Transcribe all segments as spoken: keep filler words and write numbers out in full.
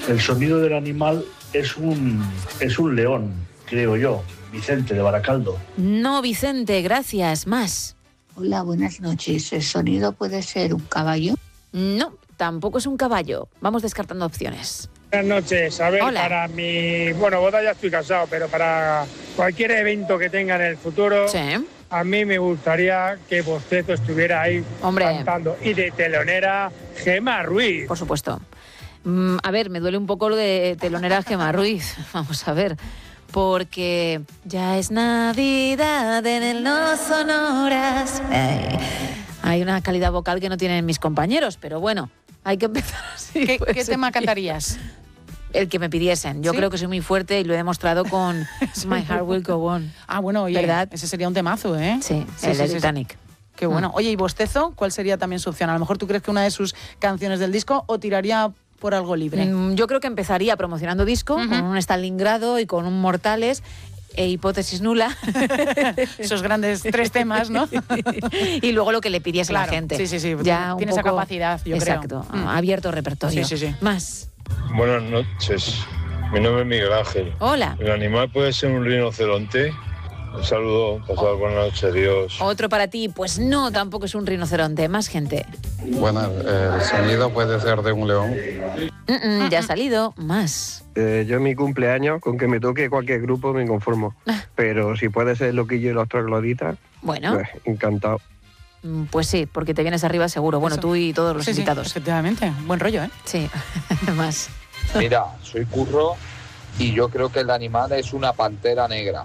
El sonido del animal es un, es un león, creo yo. Vicente, de Baracaldo. No, Vicente, gracias. Más. Hola, buenas noches. ¿El sonido puede ser un caballo? No, tampoco es un caballo. Vamos descartando opciones. Buenas noches. A ver, Hola. para mi... Bueno, boda ya estoy casado, pero para cualquier evento que tenga en el futuro, Sí. a mí me gustaría que Bostezo estuviera ahí Hombre. cantando. Y de telonera, Gemma Ruiz. Por supuesto. Mm, a ver, me duele un poco lo de telonera Gemma Ruiz. Vamos a ver. Porque ya es Navidad en el No Sonoras. Ey. Hay una calidad vocal que no tienen mis compañeros, pero bueno, hay que empezar así. ¿Qué, pues, ¿qué tema cantarías? El que me pidiesen. Yo ¿Sí? creo que soy muy fuerte y lo he demostrado con My Heart Will Go On. Ah, bueno, oye, ¿verdad? ese sería un temazo, ¿eh? Sí, Sí, el sí, de sí, sí. Titanic. Qué bueno. Mm. Oye, ¿y Bostezo? ¿Cuál sería también su opción? A lo mejor tú crees que una de sus canciones del disco o tiraría por algo libre. Mm, Yo creo que empezaría promocionando disco, Ujú. con un Stalingrado y con un Mortales e Hipótesis Nula. Esos grandes tres temas, ¿no? Y luego lo que le pidiese Claro, la gente. sí, sí, sí. Ya un Tiene esa poco- capacidad, yo creo. Exacto, Mm. abierto repertorio. Sí, sí, sí. Más. Buenas noches, mi nombre es Miguel Ángel. Hola. ¿El animal puede ser un rinoceronte? Un saludo, pasad buenas noches, adiós. Otro para ti, pues no, tampoco es un rinoceronte, más gente. Buenas, el sonido puede ser de un león. Mm, mm, ya ha salido, más. Eh, yo en mi cumpleaños, con que me toque cualquier grupo me conformo. Pero si puede ser Loquillo y los Trogloditas, Bueno, pues encantado. mm, pues sí, porque te vienes arriba seguro. Bueno, Eso. tú y todos los Sí, sí, invitados. efectivamente. Buen rollo, ¿eh? Sí, más. Mira, soy Curro y yo creo que el animal es una pantera negra.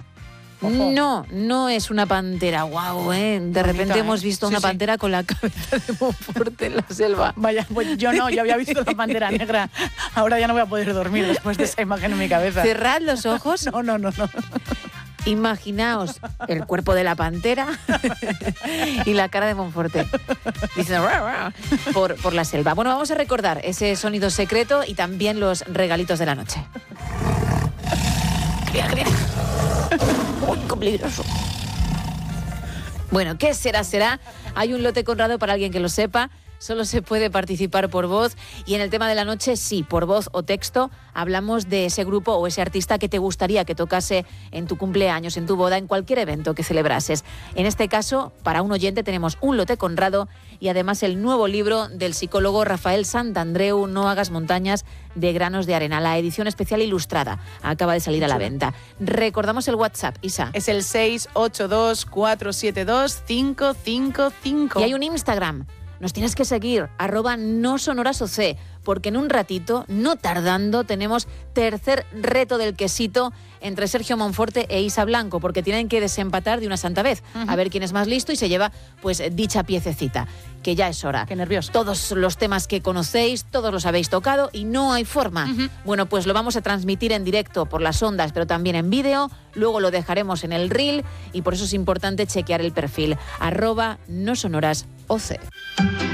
No, no es una pantera, guau, ¿eh? De repente ¿eh? hemos visto Sí, una sí. pantera con la cabeza de Monforte en la selva. Vaya, pues yo no, yo había visto la pantera negra. Ahora ya no voy a poder dormir después de esa imagen en mi cabeza. Cerrad los ojos. No, no, no, no. Imaginaos el cuerpo de la pantera y la cara de Monforte diciendo "Ruah, ruah", por, por la selva. Bueno, vamos a recordar ese sonido secreto y también los regalitos de la noche. Cría, cría. Uy, qué peligroso. Bueno, ¿qué será? Será. Hay un lote Conrado para alguien que lo sepa. Solo se puede participar por voz. Y en el tema de la noche, sí, por voz o texto, hablamos de ese grupo o ese artista que te gustaría que tocase en tu cumpleaños, en tu boda, en cualquier evento que celebrases. En este caso, para un oyente tenemos un lote Conrado y además el nuevo libro del psicólogo Rafael Santandreu, No hagas montañas de granos de arena, la edición especial ilustrada. Acaba de salir a la venta. Recordamos el WhatsApp, Isa. Es el seis ocho dos, cuatro siete dos, cinco cinco cinco. Y hay un Instagram. Nos tienes que seguir, arroba no sonoras oc, porque en un ratito, no tardando, tenemos tercer reto del quesito entre Sergio Monforte e Isa Blanco, porque tienen que desempatar de una santa vez, uh-huh. a ver quién es más listo y se lleva pues dicha piececita, que ya es hora. Qué nervioso. Todos los temas que conocéis, todos los habéis tocado y no hay forma. Uh-huh. Bueno, pues lo vamos a transmitir en directo por las ondas, pero también en vídeo, luego lo dejaremos en el reel y por eso es importante chequear el perfil, arroba no sonoras oc.